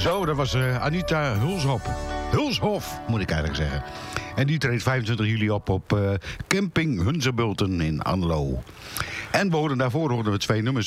Zo, dat was Anita Hulshof, moet ik eigenlijk zeggen. En die treedt 25 juli op camping Hunzebulten in Anlo. En we hoorden daarvoor we twee nummers